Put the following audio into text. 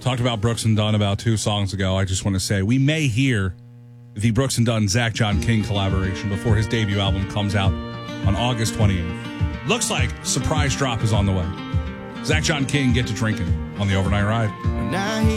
Talked about Brooks and Dunn about 2 songs ago. I just want to say we may hear the Brooks and Dunn Zach John King collaboration before his debut album comes out on August 28th. Looks like surprise drop is on the way. Zach John King, Get to Drinking on the Overnight Ride.